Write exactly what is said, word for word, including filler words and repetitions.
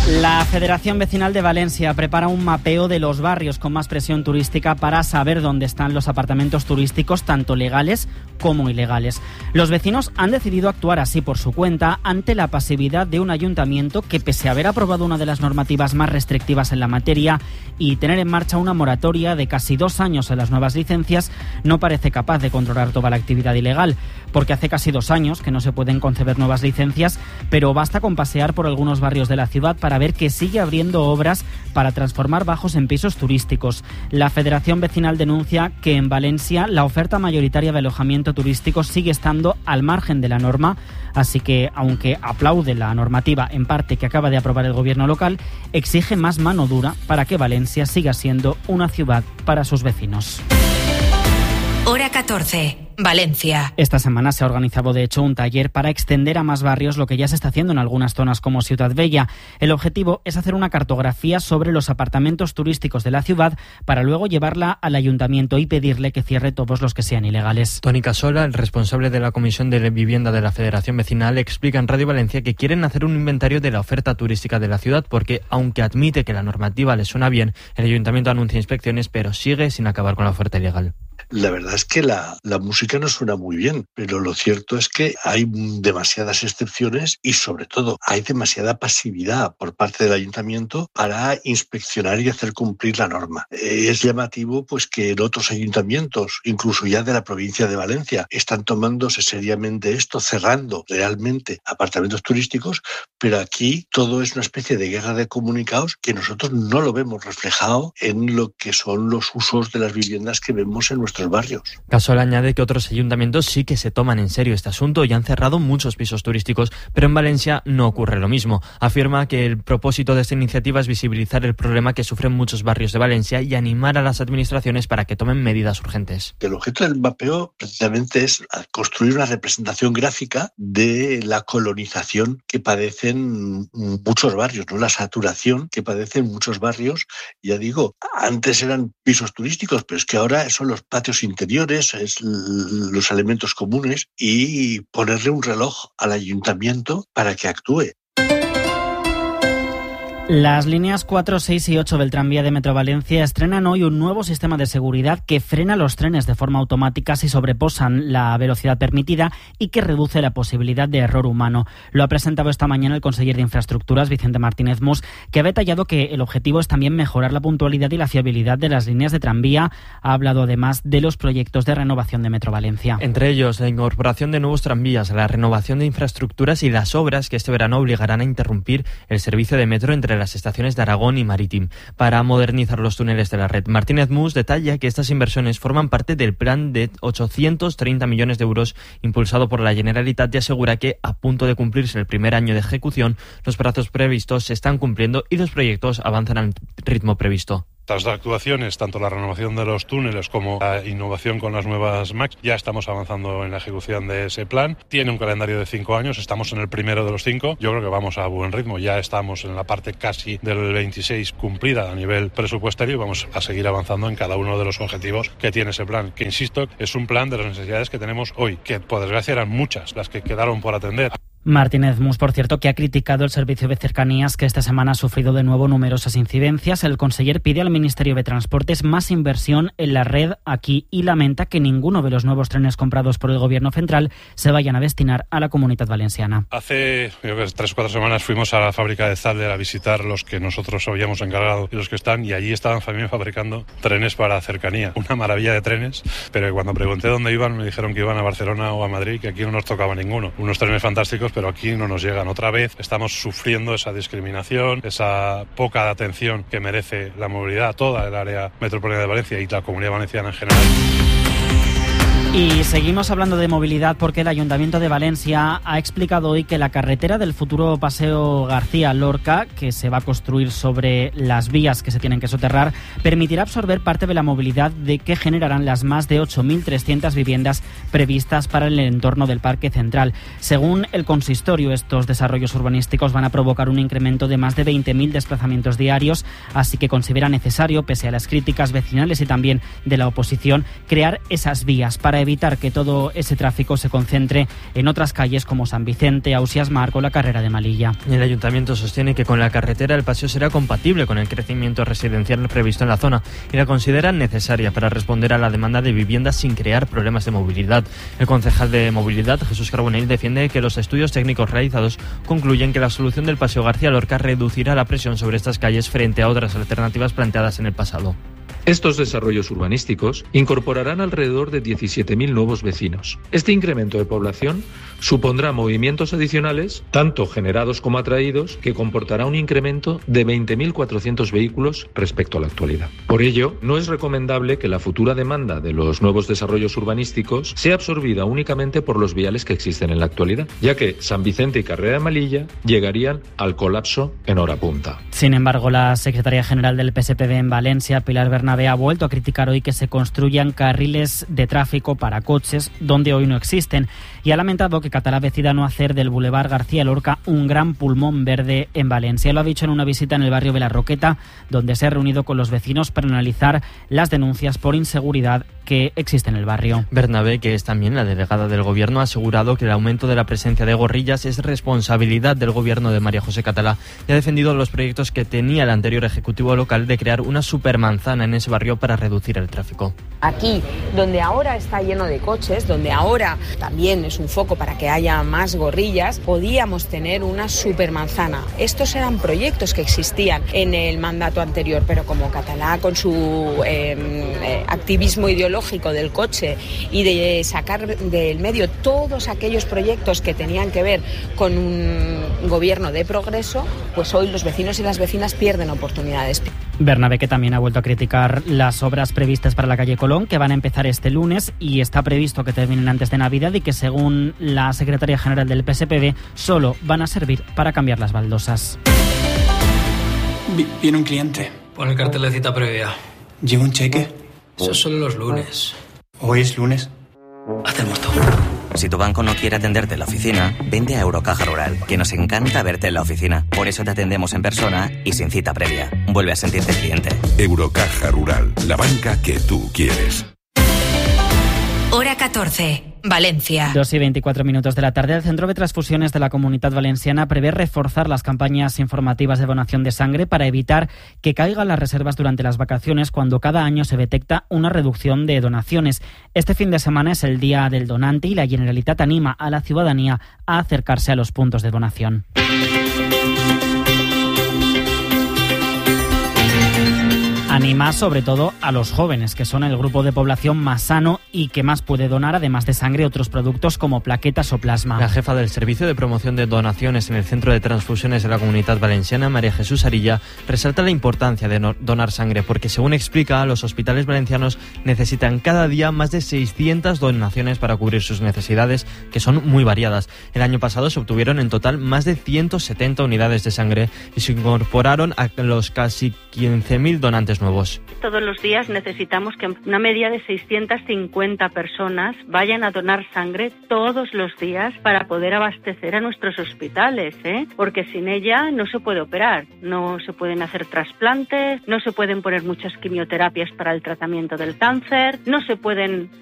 La Federación Vecinal de Valencia prepara un mapeo de los barrios con más presión turística para saber dónde están los apartamentos turísticos, tanto legales como ilegales. Los vecinos han decidido actuar así por su cuenta ante la pasividad de un ayuntamiento que, pese a haber aprobado una de las normativas más restrictivas en la materia y tener en marcha una moratoria de casi dos años en las nuevas licencias, no parece capaz de controlar toda la actividad ilegal, porque hace casi dos años que no se pueden conceder nuevas licencias, pero basta con pasear por algunos barrios de la ciudad para ver que sigue abriendo obras para transformar bajos en pisos turísticos. La Federación Vecinal denuncia que en Valencia la oferta mayoritaria de alojamiento turístico sigue estando al margen de la norma, así que, aunque aplaude la normativa en parte que acaba de aprobar el gobierno local, exige más mano dura para que Valencia siga siendo una ciudad para sus vecinos. Hora catorce. Valencia. Esta semana se ha organizado, de hecho, un taller para extender a más barrios lo que ya se está haciendo en algunas zonas como Ciutat Vella. El objetivo es hacer una cartografía sobre los apartamentos turísticos de la ciudad para luego llevarla al ayuntamiento y pedirle que cierre todos los que sean ilegales. Toni Casola, el responsable de la Comisión de Vivienda de la Federación Vecinal, explica en Radio Valencia que quieren hacer un inventario de la oferta turística de la ciudad porque, aunque admite que la normativa le suena bien, el ayuntamiento anuncia inspecciones, pero sigue sin acabar con la oferta ilegal. La verdad es que la, la música no suena muy bien, pero lo cierto es que hay demasiadas excepciones y, sobre todo, hay demasiada pasividad por parte del ayuntamiento para inspeccionar y hacer cumplir la norma. Es llamativo pues que en otros ayuntamientos, incluso ya de la provincia de Valencia, están tomándose seriamente esto, cerrando realmente apartamentos turísticos, pero aquí todo es una especie de guerra de comunicados que nosotros no lo vemos reflejado en lo que son los usos de las viviendas que vemos en nuestros barrios. Casola añade que otros ayuntamientos sí que se toman en serio este asunto y han cerrado muchos pisos turísticos, pero en Valencia no ocurre lo mismo. Afirma que el propósito de esta iniciativa es visibilizar el problema que sufren muchos barrios de Valencia y animar a las administraciones para que tomen medidas urgentes. El objeto del mapeo precisamente es construir una representación gráfica de la colonización que padecen muchos barrios, ¿no? La saturación que padecen muchos barrios. Ya digo, antes eran pisos turísticos, pero es que ahora son los patios interiores, es los elementos comunes, y ponerle un reloj al ayuntamiento para que actúe. Las líneas cuatro, seis y ocho del tranvía de Metro Valencia estrenan hoy un nuevo sistema de seguridad que frena los trenes de forma automática si sobrepasan la velocidad permitida y que reduce la posibilidad de error humano. Lo ha presentado esta mañana el conseller de Infraestructuras, Vicente Martínez Mus, que ha detallado que el objetivo es también mejorar la puntualidad y la fiabilidad de las líneas de tranvía. Ha hablado además de los proyectos de renovación de Metro Valencia. Entre ellos, la incorporación de nuevos tranvías, la renovación de infraestructuras y las obras que este verano obligarán a interrumpir el servicio de metro entre las estaciones de Aragón y Marítim para modernizar los túneles de la red. Martínez Mus detalla que estas inversiones forman parte del plan de ochocientos treinta millones de euros impulsado por la Generalitat y asegura que, a punto de cumplirse el primer año de ejecución, los plazos previstos se están cumpliendo y los proyectos avanzan al ritmo previsto. Estas actuaciones, tanto la renovación de los túneles como la innovación con las nuevas M A C, ya estamos avanzando en la ejecución de ese plan. Tiene un calendario de cinco años, estamos en el primero de los cinco. Yo creo que vamos a buen ritmo, ya estamos en la parte casi del veintiséis cumplida a nivel presupuestario y vamos a seguir avanzando en cada uno de los objetivos que tiene ese plan, que insisto, es un plan de las necesidades que tenemos hoy, que por desgracia eran muchas las que quedaron por atender. Martínez Mus, por cierto, que ha criticado el servicio de cercanías que esta semana ha sufrido de nuevo numerosas incidencias. El conseller pide al Ministerio de Transportes más inversión en la red aquí y lamenta que ninguno de los nuevos trenes comprados por el Gobierno central se vayan a destinar a la Comunitat Valenciana. Hace yo creo que tres o cuatro semanas fuimos a la fábrica de Zalder a visitar los que nosotros habíamos encargado y los que están, y allí estaban también fabricando trenes para cercanía. Una maravilla de trenes, pero cuando pregunté dónde iban me dijeron que iban a Barcelona o a Madrid, que aquí no nos tocaba ninguno. Unos trenes fantásticos, pero aquí no nos llegan. Otra vez estamos sufriendo esa discriminación, esa poca atención que merece la movilidad, toda el área metropolitana de Valencia y la Comunidad Valenciana en general. Y seguimos hablando de movilidad porque el Ayuntamiento de Valencia ha explicado hoy que la carretera del futuro Paseo García Lorca, que se va a construir sobre las vías que se tienen que soterrar, permitirá absorber parte de la movilidad de que generarán las más de ocho mil trescientas viviendas previstas para el entorno del Parque Central. Según el consistorio, estos desarrollos urbanísticos van a provocar un incremento de más de veinte mil desplazamientos diarios, así que considera necesario, pese a las críticas vecinales y también de la oposición, crear esas vías para evitar que todo ese tráfico se concentre en otras calles como San Vicente, Ausiàs Marc o la carrera de Malilla. El ayuntamiento sostiene que con la carretera el paseo será compatible con el crecimiento residencial previsto en la zona y la consideran necesaria para responder a la demanda de viviendas sin crear problemas de movilidad. El concejal de Movilidad, Jesús Carbonell, defiende que los estudios técnicos realizados concluyen que la solución del paseo García Lorca reducirá la presión sobre estas calles frente a otras alternativas planteadas en el pasado. Estos desarrollos urbanísticos incorporarán alrededor de diecisiete mil nuevos vecinos. Este incremento de población supondrá movimientos adicionales, tanto generados como atraídos, que comportará un incremento de veinte mil cuatrocientos vehículos respecto a la actualidad. Por ello, no es recomendable que la futura demanda de los nuevos desarrollos urbanísticos sea absorbida únicamente por los viales que existen en la actualidad, ya que San Vicente y Carrera de Malilla llegarían al colapso en hora punta. Sin embargo, la secretaria general del P S P B en Valencia, Pilar Bernabé, ha vuelto a criticar hoy que se construyan carriles de tráfico para coches donde hoy no existen y ha lamentado que Català decida no hacer del Boulevard García Lorca un gran pulmón verde en Valencia. Lo ha dicho en una visita en el barrio de La Roqueta, donde se ha reunido con los vecinos para analizar las denuncias por inseguridad que existe en el barrio. Bernabé, que es también la delegada del Gobierno, ha asegurado que el aumento de la presencia de gorrillas es responsabilidad del Gobierno de María José Català y ha defendido los proyectos que tenía el anterior Ejecutivo local de crear una supermanzana en ese barrio para reducir el tráfico. Aquí, donde ahora está lleno de coches, donde ahora también es un foco para que haya más gorrillas, podíamos tener una supermanzana. Estos eran proyectos que existían en el mandato anterior, pero como Català, con su eh, eh, activismo ideológico del coche y de sacar del medio todos aquellos proyectos que tenían que ver con un gobierno de progreso, pues hoy los vecinos y las vecinas pierden oportunidades. Bernabé, que también ha vuelto a criticar las obras previstas para la calle Colón, que van a empezar este lunes y está previsto que terminen antes de Navidad y que, según la secretaria general del P S P B, solo van a servir para cambiar las baldosas. Viene un cliente. Pon el cartel de cita previa. ¿Lleva un cheque? Eso son los lunes. ¿Hoy es lunes? Hacemos todo. Si tu banco no quiere atenderte en la oficina, vente a Eurocaja Rural, que nos encanta verte en la oficina. Por eso te atendemos en persona y sin cita previa. Vuelve a sentirte cliente. Eurocaja Rural, la banca que tú quieres. Hora catorce, Valencia. dos y veinticuatro minutos de la tarde. El Centro de Transfusiones de la Comunitat Valenciana prevé reforzar las campañas informativas de donación de sangre para evitar que caigan las reservas durante las vacaciones, cuando cada año se detecta una reducción de donaciones. Este fin de semana es el Día del Donante y la Generalitat anima a la ciudadanía a acercarse a los puntos de donación. Anima sobre todo a los jóvenes, que son el grupo de población más sano y que más puede donar, además de sangre, otros productos como plaquetas o plasma. La jefa del Servicio de Promoción de Donaciones en el Centro de Transfusiones de la Comunitat Valenciana, María Jesús Arilla, resalta la importancia de no donar sangre porque, según explica, los hospitales valencianos necesitan cada día más de seiscientas donaciones para cubrir sus necesidades, que son muy variadas. El año pasado se obtuvieron en total más de ciento setenta unidades de sangre y se incorporaron a los casi quince mil donantes nuevos. Todos los días necesitamos que una media de seiscientas cincuenta personas vayan a donar sangre todos los días para poder abastecer a nuestros hospitales, ¿eh? Porque sin ella no se puede operar, no se pueden hacer trasplantes, no se pueden poner muchas quimioterapias para el tratamiento del cáncer, no se pueden